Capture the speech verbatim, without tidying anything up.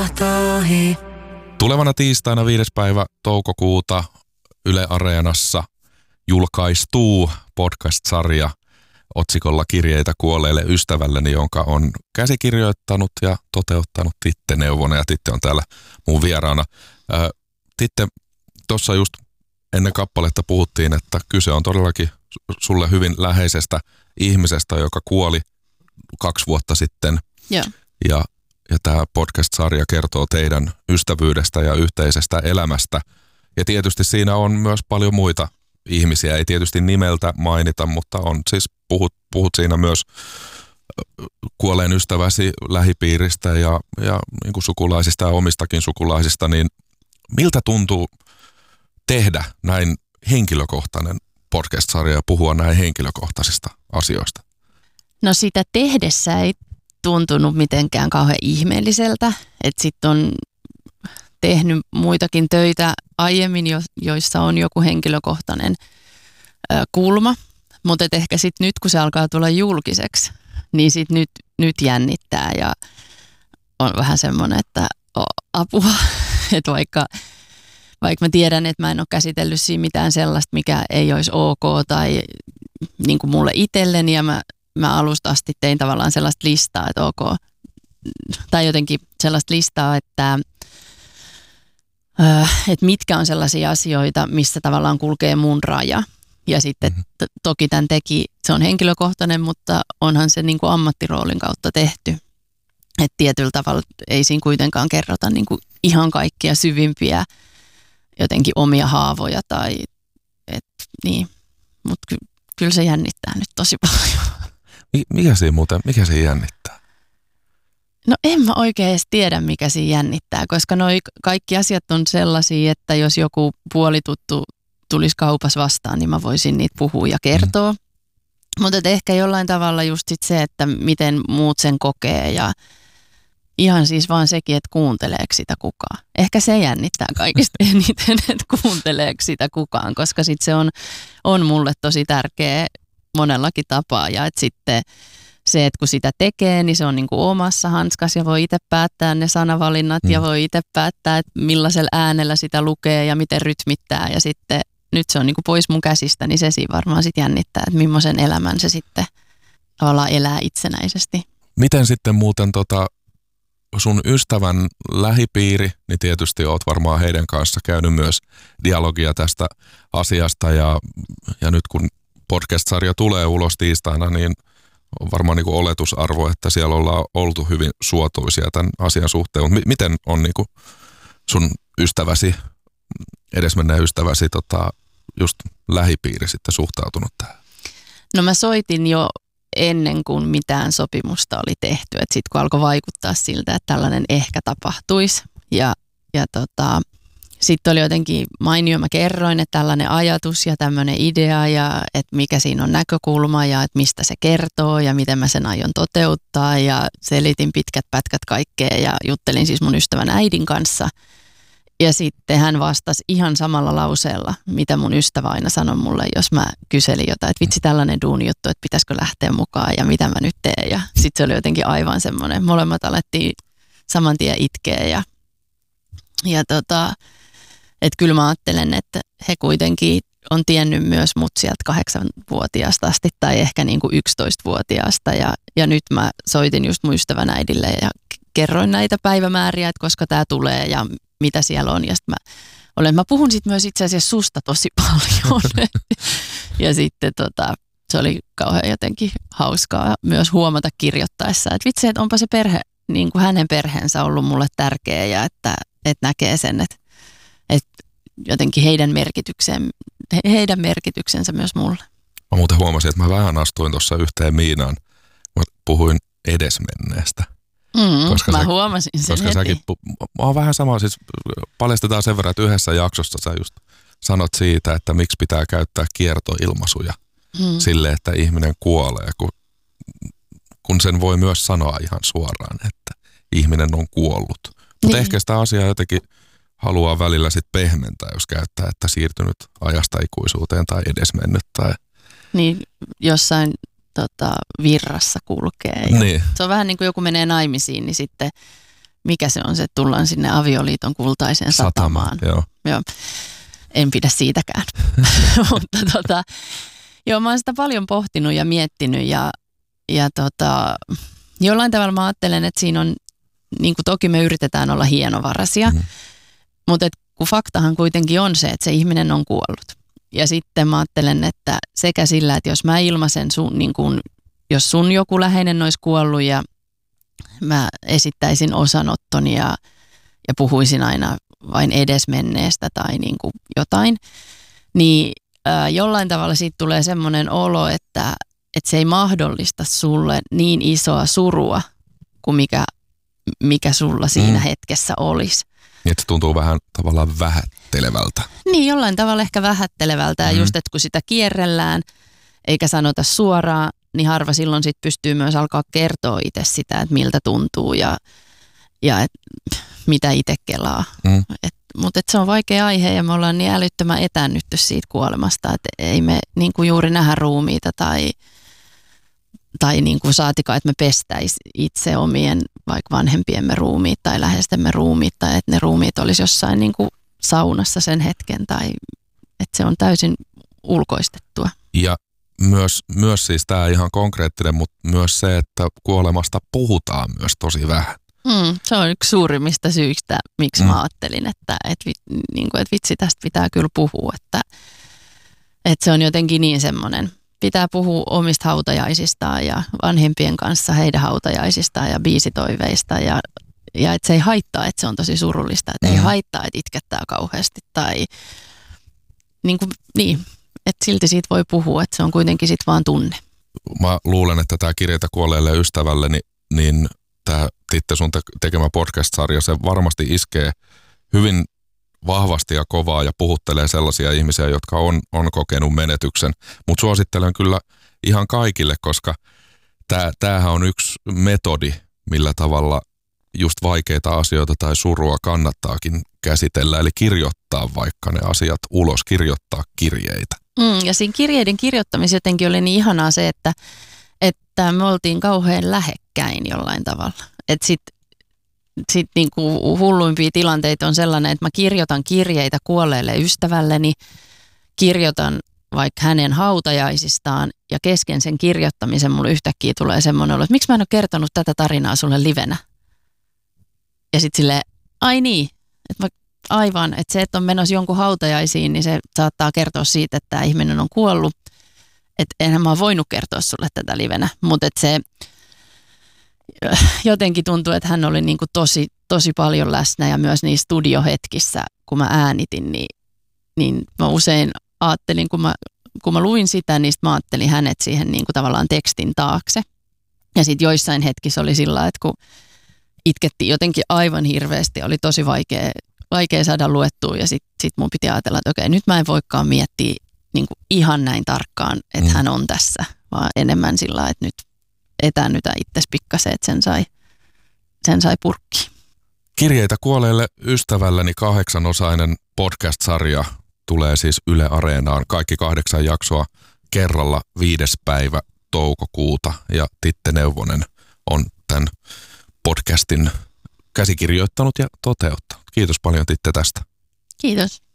tipahtaa ohi. Tulevana tiistaina viides päivä toukokuuta Yle Areenassa julkaistuu podcast-sarja otsikolla Kirjeitä kuolleelle ystävälleni, jonka on käsikirjoittanut ja toteuttanut Titte Neuvonen, ja Titte on täällä mun vieraana. Ää, Titte, tuossa just ennen kappaletta puhuttiin, että kyse on todellakin sulle hyvin läheisestä ihmisestä, joka kuoli kaksi vuotta sitten. Joo. Ja, ja tämä podcast-sarja kertoo teidän ystävyydestä ja yhteisestä elämästä. Ja tietysti siinä on myös paljon muita ihmisiä, ei tietysti nimeltä mainita, mutta on siis puhut, puhut siinä myös kuolleen ystäväsi lähipiiristä ja, ja niin kuin sukulaisista ja omistakin sukulaisista, niin miltä tuntuu tehdä näin henkilökohtainen podcast-sarja ja puhua näin henkilökohtaisista asioista? No sitä tehdessä ei tuntunut mitenkään kauhean ihmeelliseltä, että sitten on tehnyt muitakin töitä aiemmin, joissa on joku henkilökohtainen ö, kulma, mutta ehkä sitten nyt kun se alkaa tulla julkiseksi, niin sitten nyt, nyt jännittää ja on vähän semmoinen, että o, apua, että vaikka, vaikka mä tiedän, että mä en ole käsitellyt siinä mitään sellaista, mikä ei olisi ok tai niin kuin mulle itselleni, ja mä, mä alusta asti tein tavallaan sellaista listaa, että ok, tai jotenkin sellaista listaa, että että mitkä on sellaisia asioita, missä tavallaan kulkee mun raja. Ja sitten t- toki tämän teki, se on henkilökohtainen, mutta onhan se niin kuin ammattiroolin kautta tehty. Että tietyllä tavalla ei siinä kuitenkaan kerrota niin kuin ihan kaikkia syvimpiä jotenkin omia haavoja. Tai, et, niin. Mutta ky- kyllä se jännittää nyt tosi paljon. Mikä siinä muuten, mikä siinä jännittää? No en mä oikein edes tiedä, mikä siinä jännittää, koska noi kaikki asiat on sellaisia, että jos joku puolituttu tulisi kaupassa vastaan, niin mä voisin niitä puhua ja kertoa. Mm. Mutta ehkä jollain tavalla just sit se, että miten muut sen kokee ja ihan siis vaan sekin, että kuunteleeko sitä kukaan. Ehkä se jännittää kaikista eniten, että kuunteleeko sitä kukaan, koska sit se on, on mulle tosi tärkeä monellakin tapaa ja että sitten se, että kun sitä tekee, niin se on niin kuin omassa hanskassa ja voi itse päättää ne sanavalinnat mm. ja voi itse päättää, että millaisella äänellä sitä lukee ja miten rytmittää. Ja sitten nyt se on niin kuin pois mun käsistä, niin se siinä varmaan sitten jännittää, että millaisen elämän se sitten tavallaan elää itsenäisesti. Miten sitten muuten tota sun ystävän lähipiiri, niin tietysti oot varmaan heidän kanssa käynyt myös dialogia tästä asiasta. Ja, ja nyt kun podcast-sarja tulee ulos tiistaina, niin on varmaan niin kuin oletusarvo, että siellä ollaan oltu hyvin suotuisia tämän asian suhteen. M- miten on niin kuin sun ystäväsi, edesmenneen ystäväsi, tota, just lähipiiri sitten suhtautunut tähän? No mä soitin jo ennen kuin mitään sopimusta oli tehty. Että sitten kun alkoi vaikuttaa siltä, että tällainen ehkä tapahtuisi. Ja, ja tota, sitten oli jotenkin mainio, mä kerroin, että tällainen ajatus ja tämmöinen idea ja että mikä siinä on näkökulma ja että mistä se kertoo ja miten mä sen aion toteuttaa ja selitin pitkät pätkät kaikkea ja juttelin siis mun ystävän äidin kanssa. Ja sitten hän vastasi ihan samalla lauseella, mitä mun ystävä aina sanoi mulle, jos mä kyselin jotain, että vitsi tällainen duunijuttu, että pitäisikö lähteä mukaan ja mitä mä nyt teen. Ja sitten se oli jotenkin aivan semmoinen, molemmat alettiin saman tien itkeä ja, ja tota... Että kyllä mä ajattelen, että he kuitenkin on tiennyt myös mut sieltä kahdeksanvuotiaasta asti tai ehkä niin kuin yksitoistavuotiaasta. Ja, ja nyt mä soitin just mun ystävän äidille ja kerroin näitä päivämääriä, että koska tää tulee ja mitä siellä on. Ja sitten mä, olen, mä puhun sit myös itse asiassa susta tosi paljon. Ja sitten tota, se oli kauhean jotenkin hauskaa myös huomata kirjoittaessa, että vitsi, että onpa se perhe, niin kuin hänen perheensä ollut mulle tärkeä ja että, että näkee sen, että että jotenkin heidän, merkityksen, heidän merkityksensä myös mulle. Mä muuten huomasin, että mä vähän astuin tuossa yhteen miinaan. Mä puhuin edesmenneestä. Mm, koska mä sä, huomasin sen koska heti. Säkin, mä oon vähän sama, siis paljastetaan sen verran, että yhdessä jaksossa sä just sanot siitä, että miksi pitää käyttää kiertoilmaisuja mm. sille, että ihminen kuolee, kun, kun sen voi myös sanoa ihan suoraan, että ihminen on kuollut. Mutta niin. Ehkä sitä asiaa jotenkin haluaa välillä sitten pehmentää, jos käyttää, että siirtynyt ajasta ikuisuuteen tai edesmennyt. Tai... Niin, jossain tota, virrassa kulkee. Ja niin. Se on vähän niin kuin joku menee naimisiin, niin sitten mikä se on se, että tullaan sinne avioliiton kultaiseen satamaan. Satama, joo. Joo. En pidä siitäkään. Mutta tota, joo, mä oon sitä paljon pohtinut ja miettinyt ja, ja tota, jollain tavalla mä ajattelen, että siinä on, niin kuin toki me yritetään olla hienovaraisia, mm. mutta et, kun faktahan kuitenkin on se, että se ihminen on kuollut. Ja sitten mä ajattelen, että sekä sillä, että jos mä ilmaisen sun, niin kun, jos sun joku läheinen olisi kuollut ja mä esittäisin osanottoni ja, ja puhuisin aina vain edesmenneestä tai niin kuin jotain, niin ää, jollain tavalla siitä tulee semmoinen olo, että, että se ei mahdollista sulle niin isoa surua kuin mikä, mikä sulla siinä mm. hetkessä olisi. Niin, että se tuntuu vähän tavallaan vähättelevältä. Niin, jollain tavalla ehkä vähättelevältä ja mm. just, että kun sitä kierrellään eikä sanota suoraan, niin harva silloin sit pystyy myös alkaa kertoa itse sitä, että miltä tuntuu ja, ja et, mitä itse kelaa. Mm. Mutta se on vaikea aihe ja me ollaan niin älyttömän etännytty siitä kuolemasta, että ei me niin kuin juuri nähdä ruumiita tai, tai niin kuin saatikaan, että me pestäisi itse omien vaikka vanhempiemme ruumiit tai läheistemme ruumiit tai että ne ruumiit olisi jossain niin kuin saunassa sen hetken tai että se on täysin ulkoistettua. Ja myös, myös siis tämä ihan konkreettinen, mutta myös se, että kuolemasta puhutaan myös tosi vähän. Mm, se on yksi suurimmista syistä, miksi mm. mä ajattelin, että, että, niin kuin, että vitsi tästä pitää kyllä puhua, että, että se on jotenkin niin semmoinen. Pitää puhua omista hautajaisistaan ja vanhempien kanssa heidän hautajaisistaan ja biisitoiveista ja, ja että se ei haittaa, että se on tosi surullista, että mm. ei haittaa, että itkettää kauheasti tai niin, kuin, niin että silti siitä voi puhua, että se on kuitenkin sitten vaan tunne. Mä luulen, että tämä Kirjeitä kuolleelle ystävälleni, niin tämä Titte sun tekemä podcast-sarja, se varmasti iskee hyvin vahvasti ja kovaa ja puhuttelee sellaisia ihmisiä, jotka on, on kokenut menetyksen. Mutta suosittelen kyllä ihan kaikille, koska tää, tämähän on yksi metodi, millä tavalla just vaikeita asioita tai surua kannattaakin käsitellä. Eli kirjoittaa vaikka ne asiat ulos, kirjoittaa kirjeitä. Mm, ja siinä kirjeiden kirjoittamisessa jotenkin oli niin ihanaa se, että, että me oltiin kauhean lähekkäin jollain tavalla. Että sitten sit niinku hulluimpia tilanteita on sellainen, että mä kirjoitan kirjeitä kuolleelle ystävälleni, kirjoitan vaikka hänen hautajaisistaan ja kesken sen kirjoittamisen mulle yhtäkkiä tulee semmoinen olo, että miksi mä en ole kertonut tätä tarinaa sulle livenä. Ja sitten silleen, ai niin, että mä, aivan, että se, että on menossa jonkun hautajaisiin, niin se saattaa kertoa siitä, että tämä ihminen on kuollut. Että enhän mä oon voinut kertoa sulle tätä livenä, mutta että se jotenkin tuntuu, että hän oli niin kuin tosi, tosi paljon läsnä ja myös niissä studiohetkissä, kun mä äänitin, niin, niin mä usein ajattelin, kun mä, kun mä luin sitä, niin mä ajattelin hänet siihen niin kuin tavallaan tekstin taakse. Ja sitten joissain hetkissä oli sillä, että kun itkettiin jotenkin aivan hirveästi, oli tosi vaikea, vaikea saada luettua ja sitten sit mun piti ajatella, että okei, nyt mä en voikaan miettiä niin kuin ihan näin tarkkaan, että mm. hän on tässä, vaan enemmän sillä, että nyt etäännytä itsesi pikkasen, että sen sai, sen sai purkkiin. Kirjeitä kuolleelle ystävälläni kahdeksanosainen podcast-sarja tulee siis Yle Areenaan. Kaikki kahdeksan jaksoa kerralla viides päivä toukokuuta ja Titte Neuvonen on tämän podcastin käsikirjoittanut ja toteuttanut. Kiitos paljon Titte tästä. Kiitos.